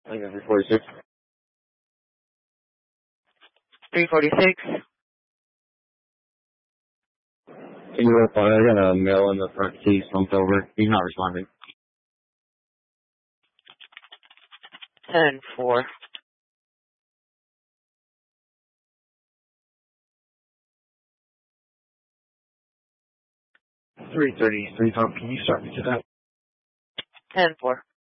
I got 346. 346. Can you reply? I got a male in the front seat slumped over. He's not responding. 10-4. 333, Tom, can you start me to that? 10-4.